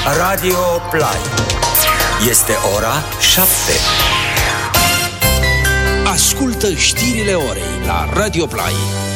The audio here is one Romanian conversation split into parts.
Radio Play. Este ora 7. Ascultă știrile orei la Radio Play.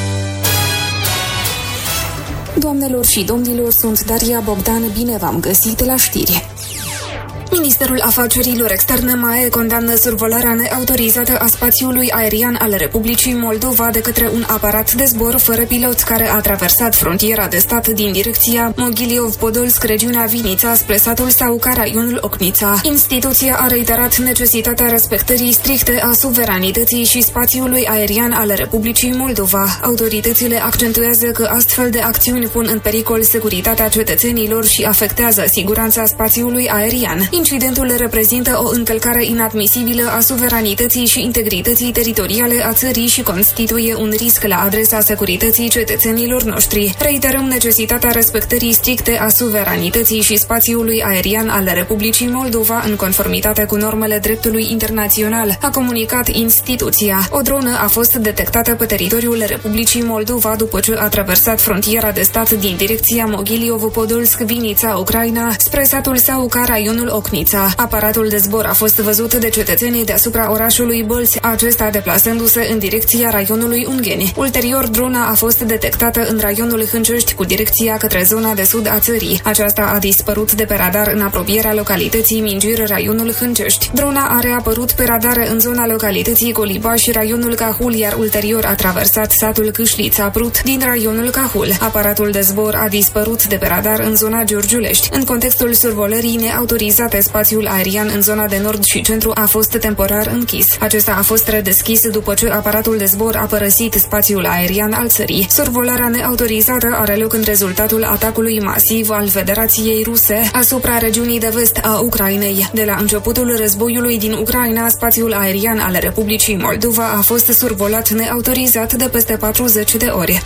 Doamnelor și domnilor, sunt Daria Bogdan, bine v-am găsit la știri. Ministerul Afacerilor Externe MAE condamnă survolarea neautorizată a spațiului aerian al Republicii Moldova de către un aparat de zbor fără pilot care a traversat frontiera de stat din direcția Mogiliov-Podolsk, regiunea Vinița, spre satul Sauca, raionul Ocnița. Instituția a reiterat necesitatea respectării stricte a suveranității și spațiului aerian al Republicii Moldova. Autoritățile accentuează că astfel de acțiuni pun în pericol securitatea cetățenilor și afectează siguranța spațiului aerian. Incidentul reprezintă o încălcare inadmisibilă a suveranității și integrității teritoriale a țării și constituie un risc la adresa securității cetățenilor noștri. Reiterăm necesitatea respectării stricte a suveranității și spațiului aerian al Republicii Moldova în conformitate cu normele dreptului internațional, a comunicat instituția. O dronă a fost detectată pe teritoriul Republicii Moldova după ce a traversat frontiera de stat din direcția Mogiliov-Podolsk, Vinița, Ucraina, spre satul Sauca, raionul Ocnița. Aparatul de zbor a fost văzut de cetățenii deasupra orașului Bălți, acesta deplasându-se în direcția raionului Ungheni. Ulterior, drona a fost detectată în raionul Hâncești cu direcția către zona de sud a țării. Aceasta a dispărut de pe radar în apropierea localității Mingir, raionul Hâncești. Drona a reapărut pe radar în zona localității Coliba și raionul Cahul, iar ulterior a traversat satul Câșlița Prut din raionul Cahul. Aparatul de zbor a dispărut de pe radar în zona Giurgiulești. În contextul survolării neautorizate, spațiul aerian în zona de nord și centru a fost temporar închis. Acesta a fost redeschis după ce aparatul de zbor a părăsit spațiul aerian al țării. Survolarea neautorizată are loc în rezultatul atacului masiv al Federației Ruse asupra regiunii de vest a Ucrainei. De la începutul războiului din Ucraina, spațiul aerian al Republicii Moldova a fost survolat neautorizat de peste 40 de ori.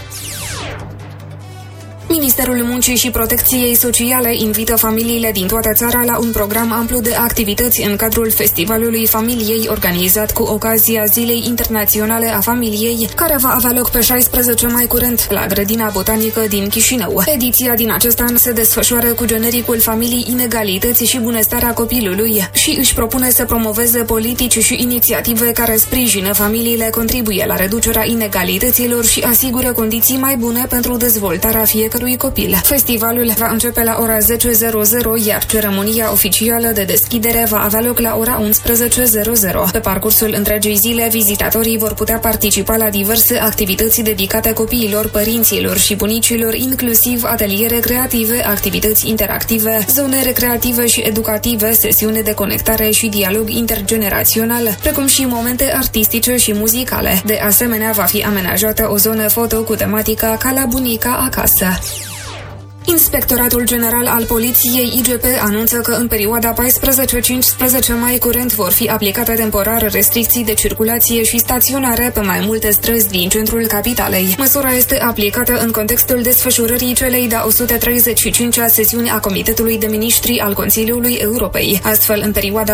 Ministerul Muncii și Protecției Sociale invită familiile din toată țara la un program amplu de activități în cadrul Festivalului Familiei, organizat cu ocazia Zilei Internaționale a Familiei, care va avea loc pe 16 mai curent la Grădina Botanică din Chișinău. Ediția din acest an se desfășoară cu genericul Familii, Inegalități și Bunăstarea Copilului și își propune să promoveze politici și inițiative care sprijină familiile, contribuie la reducerea inegalităților și asigură condiții mai bune pentru dezvoltarea fiecărui copil. Festivalul va începe la ora 10:00, iar ceremonia oficială de deschidere va avea loc la ora 11:00. Pe parcursul întregii zile, vizitatorii vor putea participa la diverse activități dedicate copiilor, părinților și bunicilor, inclusiv ateliere creative, activități interactive, zone recreative și educative, sesiune de conectare și dialog intergenerațional, precum și momente artistice și muzicale. De asemenea, va fi amenajată o zonă foto cu tematica Ca la bunica acasă. Inspectoratul General al Poliției IGP anunță că în perioada 14-15 mai curent vor fi aplicate temporar restricții de circulație și staționare pe mai multe străzi din centrul capitalei. Măsura este aplicată în contextul desfășurării celei de-a 135-a sesiuni a Comitetului de Miniștri al Consiliului Europei. Astfel, în perioada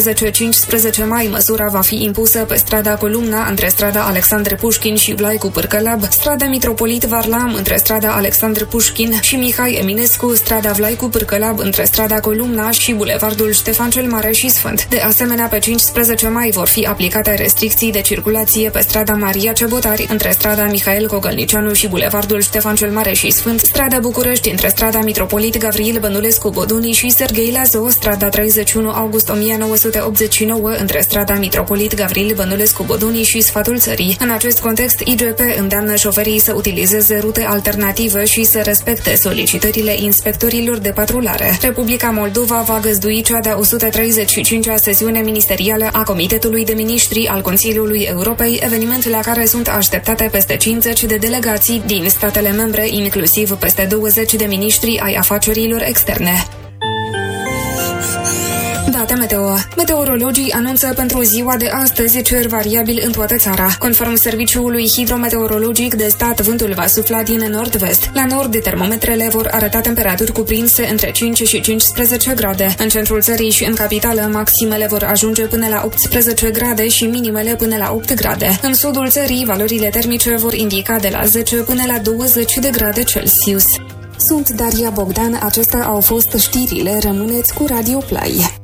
14-15 mai, măsura va fi impusă pe strada Columna, între strada Alexandre Pușkin și Vlaicu Pârcălab, strada Mitropolit Varlam, între strada Alexandre Pușkin și Mihai Eminescu, strada Vlaicu Pârcălab, între strada Columna și bulevardul Ștefan cel Mare și Sfânt. De asemenea, pe 15 mai vor fi aplicate restricții de circulație pe strada Maria Cebotari, între strada Mihail Cogălnicianu și bulevardul Ștefan cel Mare și Sfânt, strada București, între strada Mitropolit Gavril Bănulescu Boduni și Serghei Lazo, strada 31 August 1989, între strada Mitropolit Gavril Bănulescu Boduni și Sfatul Țării. În acest context, IGP îndeamnă șoferii să utilizeze rute alternative și să respecte solicitările inspectorilor de patrulare. Republica Moldova va găzdui cea de-a 135-a sesiune ministerială a Comitetului de Miniștri al Consiliului Europei, eveniment la care sunt așteptate peste 50 de delegații din statele membre, inclusiv peste 20 de miniștri ai afacerilor externe. Date meteo. Meteorologii anunță pentru ziua de astăzi cer variabil în toată țara. Conform Serviciului Hidrometeorologic de Stat, vântul va sufla din nord-vest. La nord, termometrele vor arăta temperaturi cuprinse între 5 și 15 grade. În centrul țării și în capitală, maximele vor ajunge până la 18 grade și minimele până la 8 grade. În sudul țării, valorile termice vor indica de la 10 până la 20 de grade Celsius. Sunt Daria Bogdan, acestea au fost știrile, rămâneți cu Radio Play.